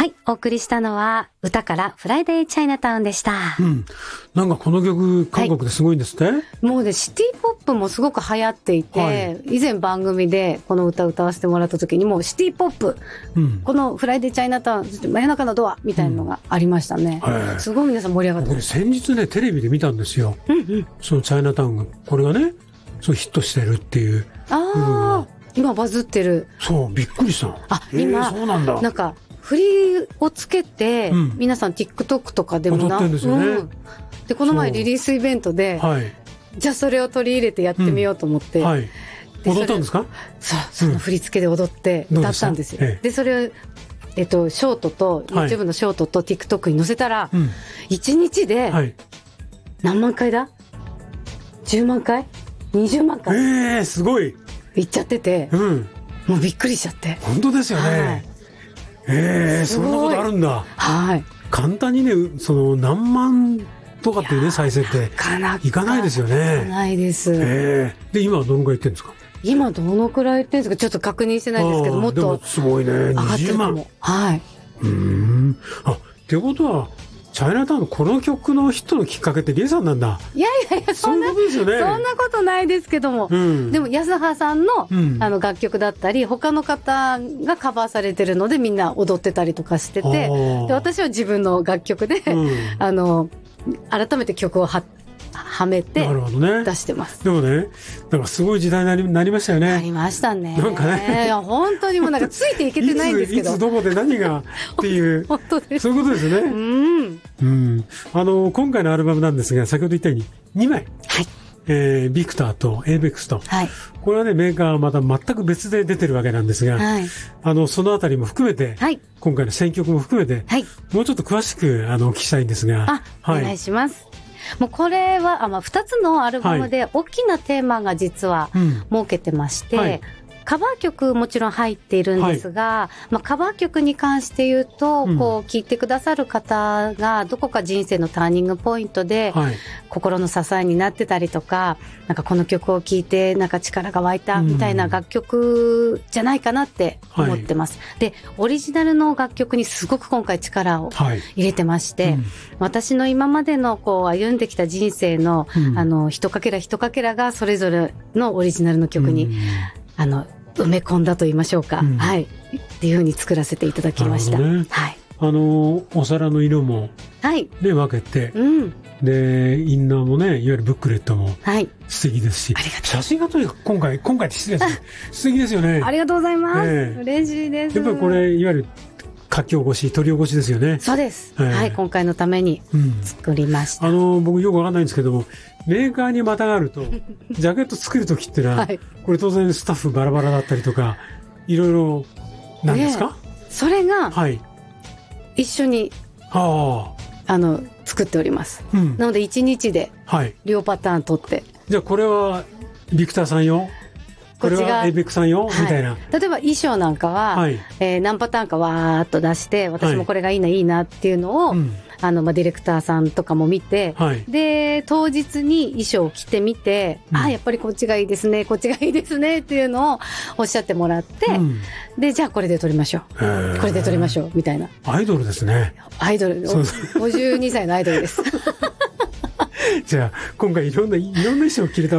はい、お送りしたのは歌からフライデーチャイナタウンでした。 なんかこの曲韓国ですごいんですって、 もうね、シティポップもすごく流行っていて、以前番組でこの歌を歌わせてもらった時にもうシティポップ、このフライデーチャイナタウン、真夜中のドアみたいなのがありましたね。すごい皆さん盛り上がってます。 先日ね、テレビで見たんですよ。そのチャイナタウンが、これがね、そうヒットしてるっていう。 今バズってる。 そう、びっくりした。 今、 そうなんだ。 なんか、振りをつけて、皆さん TikTok とかでも踊ってるんですよね。 で、この前リリースイベントで、じゃあそれを取り入れてやってみようと思って。 踊ったんですか？ そう、その振り付けで踊って歌ったんですよ。で、それを、ショートと、YouTube のショートと TikTok に載せたら、1日で、何万回だ ?10 万回 ?20 万回。 すごい。 いっちゃってて、もうびっくりしちゃって。 本当ですよね。そんなことあるんだ。簡単にね、その何万とかっていうね、再生っていかないですよね。 いかないです。 で、今はどのくらいいってるんですか？ 今どのくらいいってるんですか？ちょっと確認してないですけど、もっと。 でもすごいね。20万。ってことは、チャイナタウンのこの曲のヒットのきっかけってリエさんなんだ。 いや、そんなことないですけども。でも、安葉さんの、楽曲だったり、他の方がカバーされてるので、みんな踊ってたりとかしてて、で、私は自分の楽曲で、改めて曲をはめて出してます。 でもね、なんかすごい時代になりましたよね。 なりましたね。 なんかね。 いや、本当にもうなんかついていけてないんですけど。 いつどこで何がっていう。 本当です。 そういうことですね。今回のアルバムなんですが、先ほど言ったように2枚。ビクターとエイベックスと。これはね、メーカーはまた全く別で出てるわけなんですが、そのあたりも含めて、今回の選曲も含めて、もうちょっと詳しくお聞きしたいんですが。 お願いします。もうこれは、2つのアルバムで大きなテーマが実は設けてまして、カバー曲もちろん入っているんですが、カバー曲に関して言うと、こう、聴いてくださる方がどこか人生のターニングポイントで、心の支えになってたりとか、なんかこの曲を聴いて、なんか力が湧いたみたいな楽曲じゃないかなって思ってます。で、オリジナルの楽曲にすごく今回力を入れてまして、私の今までのこう、歩んできた人生の、一かけら一かけらがそれぞれのオリジナルの曲に、埋め込んだと言いましょうか。っていう風に作らせていただきました。 お皿の色もね、分けて、で、インナーもね、いわゆるブックレットも素敵ですし、写真がとにかく今回って失礼ですね。素敵ですよね。 ありがとうございます。嬉しいです。 やっぱりこれ、いわゆる書き起こし、取り起こしですよね。 そうです。今回のために作りました。 僕よくわかんないんですけども、メーカーにまたがると、ジャケット作るときってのは、これ当然スタッフバラバラだったりとか、いろいろ、なんですか？ それが、一緒に、作っております。なので、1日で、両パターン撮って。 じゃあ、これは、ビクターさん用？これはエイベックさんよ、みたいな。 例えば衣装なんかは、何パターンかわーっと出して、私もこれがいいなっていうのを、ディレクターさんとかも見て、で、当日に衣装を着てみて、やっぱりこっちがいいですね、こっちがいいですねっていうのをおっしゃってもらって、で、じゃあこれで撮りましょう。これで撮りましょう、みたいな。 アイドルですね。 アイドル、52歳のアイドルです。 じゃあ、今回いろんな衣装を着れた